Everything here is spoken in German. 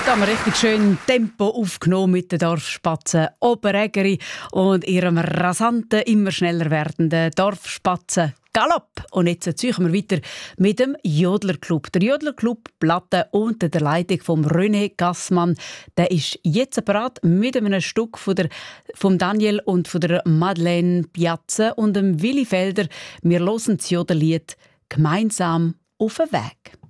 Da haben wir richtig schön Tempo aufgenommen mit der Dorfspatze Oberägeri und ihrem rasanten, immer schneller werdenden Dorfspatzen Galopp. Und jetzt ziehen wir weiter mit dem Jodlerclub. Der Jodlerclub Platte unter der Leitung von René Gassmann. Der ist jetzt bereit mit einem Stück von Daniel und von der Madeleine Piazza und dem Willi Felder. Wir hören das Jodellied «Gemeinsam auf den Weg».